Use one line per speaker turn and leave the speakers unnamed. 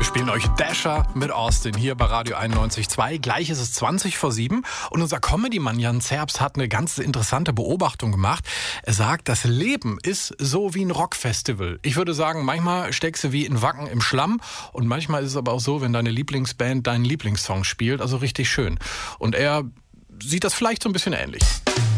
Spielen euch Dasher mit Austin hier bei Radio 91.2. Gleich ist es 20 vor 7 und unser Comedy-Mann Jan Zerbst hat eine ganz interessante Beobachtung gemacht. Er sagt, das Leben ist so wie ein Rockfestival. Ich würde sagen, manchmal steckst du wie in Wacken im Schlamm und manchmal ist es aber auch so, wenn deine Lieblingsband deinen Lieblingssong spielt, also richtig schön. Und er sieht das vielleicht so ein bisschen ähnlich.